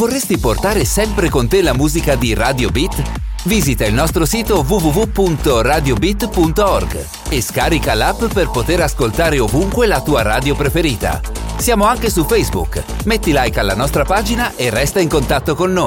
Vorresti portare sempre con te la musica di Radio Beat? Visita il nostro sito www.radiobeat.org e scarica l'app per poter ascoltare ovunque la tua radio preferita. Siamo anche su Facebook. Metti like alla nostra pagina e resta in contatto con noi.